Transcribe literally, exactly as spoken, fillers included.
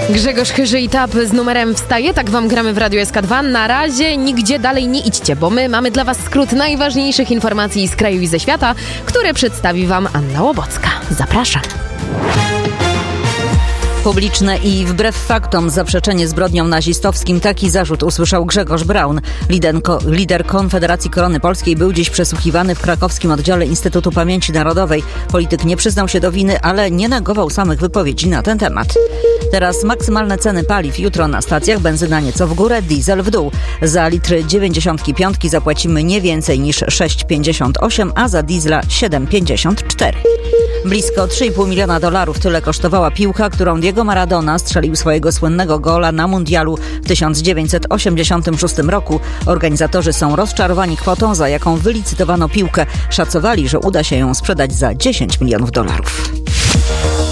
Grzegorz Chyży i Tap z numerem wstaje, tak wam gramy w Radiu S K dwa. Na razie nigdzie dalej nie idźcie, bo my mamy dla was skrót najważniejszych informacji z kraju i ze świata, które przedstawi wam Anna Łobocka. Zapraszam. Publiczne i wbrew faktom zaprzeczenie zbrodniom nazistowskim. Taki zarzut usłyszał Grzegorz Braun. Lider, ko, lider Konfederacji Korony Polskiej był dziś przesłuchiwany w krakowskim oddziale Instytutu Pamięci Narodowej. Polityk nie przyznał się do winy, ale nie negował samych wypowiedzi na ten temat. Teraz maksymalne ceny paliw. Jutro na stacjach benzyna nieco w górę, diesel w dół. Za litry dziewięćdziesiątki piątki zapłacimy nie więcej niż sześć pięćdziesiąt osiem, a za diesla siedem pięćdziesiąt cztery. Blisko trzy i pół miliona dolarów tyle kosztowała piłka, którą Diego Maradona strzelił swojego słynnego gola na mundialu w tysiąc dziewięćset osiemdziesiątym szóstym roku. Organizatorzy są rozczarowani kwotą, za jaką wylicytowano piłkę. Szacowali, że uda się ją sprzedać za dziesięć milionów dolarów.